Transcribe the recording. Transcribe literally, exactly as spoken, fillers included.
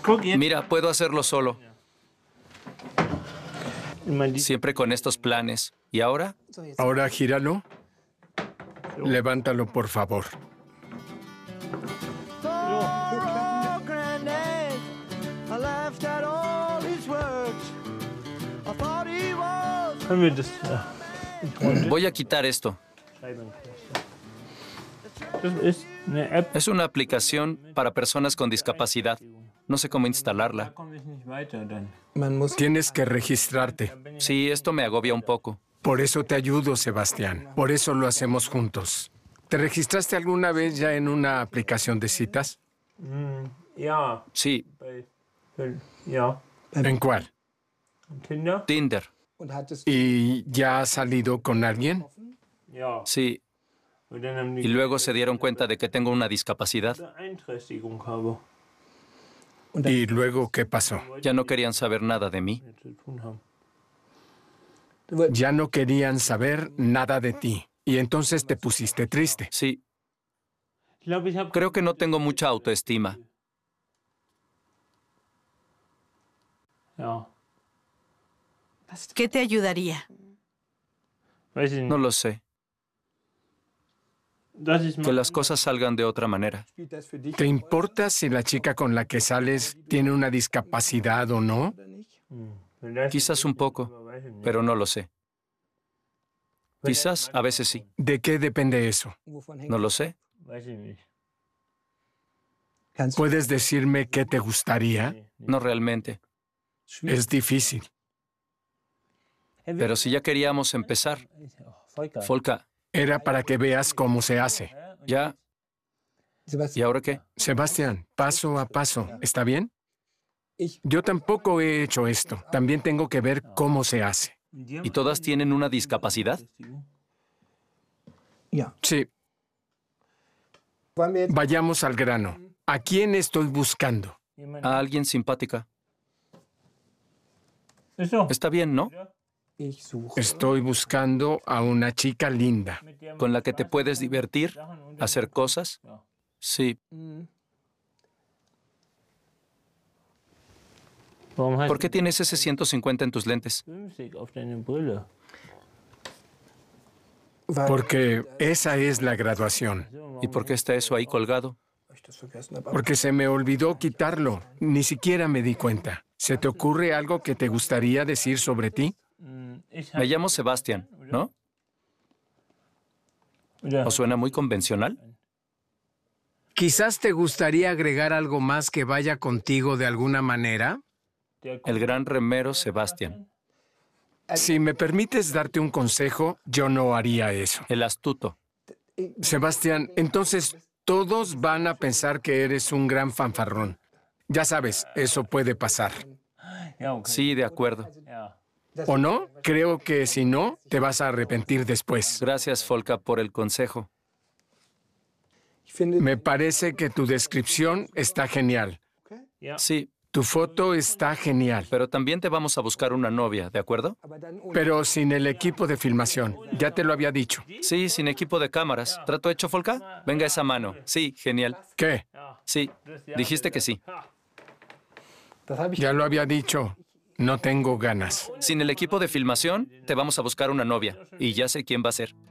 Mira, puedo hacerlo solo. Siempre con estos planes. ¿Y ahora? Ahora gíralo. Levántalo, por favor. Voy a quitar esto. Es una aplicación para personas con discapacidad. No sé cómo instalarla. Tienes que registrarte. Sí, esto me agobia un poco. Por eso te ayudo, Sebastián. Por eso lo hacemos juntos. ¿Te registraste alguna vez ya en una aplicación de citas? Sí. ¿En cuál? Tinder. ¿Y ya has salido con alguien? Sí. Y luego se dieron cuenta de que tengo una discapacidad. ¿Y luego qué pasó? Ya no querían saber nada de mí. Ya no querían saber nada de ti. Y entonces te pusiste triste. Sí. Creo que no tengo mucha autoestima. ¿Qué te ayudaría? No lo sé. Que las cosas salgan de otra manera. ¿Te importa si la chica con la que sales tiene una discapacidad o no? Quizás un poco, pero no lo sé. Quizás a veces sí. ¿De qué depende eso? No lo sé. ¿Puedes decirme qué te gustaría? No realmente. Es difícil. Pero si ya queríamos empezar. Folka, Era para que veas cómo se hace. ya. ¿Y ahora qué? Sebastián, paso a paso. ¿Está bien? Yo tampoco he hecho esto. También tengo que ver cómo se hace. ¿Y todas tienen una discapacidad? Sí. Vayamos al grano. ¿A quién estoy buscando? A alguien simpática. Está bien, ¿no? Estoy buscando a una chica linda. Con la que te puedes divertir, hacer cosas. Sí. ¿Por qué tienes ese ciento cincuenta en tus lentes? Porque esa es la graduación. ¿Y por qué está eso ahí colgado? Porque se me olvidó quitarlo. Ni siquiera me di cuenta. ¿Se te ocurre algo que te gustaría decir sobre ti? Me llamo Sebastián, ¿no? ¿Os suena muy convencional? Quizás te gustaría agregar algo más que vaya contigo de alguna manera. El gran remero Sebastián. Si me permites darte un consejo, yo no haría eso. El astuto. Sebastián, entonces todos van a pensar que eres un gran fanfarrón. Ya sabes, eso puede pasar. Sí, de acuerdo. ¿O no? Creo que si no, te vas a arrepentir después. Gracias, Folka, por el consejo. Me parece que tu descripción está genial. Sí, Tu foto está genial. pero también te vamos a buscar una novia, ¿de acuerdo? Pero sin el equipo de filmación. Ya te lo había dicho. Sí, sin equipo de cámaras. ¿Trato hecho, Folka? Venga esa mano. Sí, genial. ¿Qué? Sí, dijiste que sí. Ya lo había dicho. No tengo ganas. Sin el equipo de filmación, te vamos a buscar una novia. Y ya sé quién va a ser.